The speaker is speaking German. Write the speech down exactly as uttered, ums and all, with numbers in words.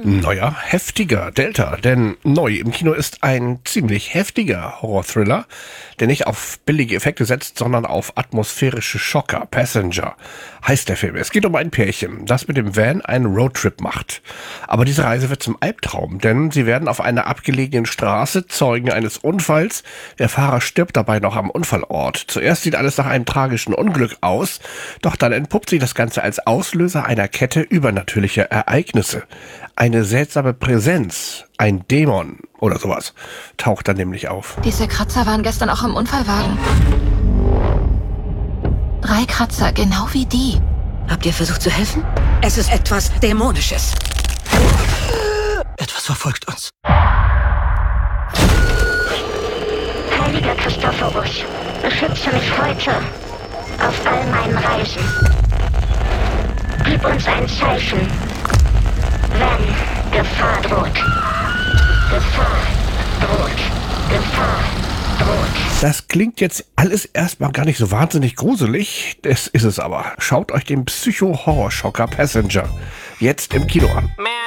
Neuer, heftiger Delta, denn neu im Kino ist ein ziemlich heftiger Horror-Thriller, der nicht auf billige Effekte setzt, sondern auf atmosphärische Schocker. Passenger heißt der Film. Es geht um ein Pärchen, das mit dem Van einen Roadtrip macht. Aber diese Reise wird zum Albtraum, denn sie werden auf einer abgelegenen Straße Zeugen eines Unfalls. Der Fahrer stirbt dabei noch am Unfallort. Zuerst sieht alles nach einem tragischen Unglück aus, doch dann entpuppt sich das Ganze als Auslöser einer Kette übernatürlicher Ereignisse. Eine seltsame Präsenz, ein Dämon oder sowas, taucht dann nämlich auf. Diese Kratzer waren gestern auch im Unfallwagen. Drei Kratzer, genau wie die. Habt ihr versucht zu helfen? Es ist etwas Dämonisches. Etwas verfolgt uns. Heiliger Christophorus, beschütze mich heute auf all meinen Reisen. Gib uns ein Zeichen, wenn Gefahr droht. Gefahr droht. Gefahr droht. Das klingt jetzt alles erstmal gar nicht so wahnsinnig gruselig. Das ist es aber. Schaut euch den Psycho-Horrorschocker Passenger jetzt im Kino an.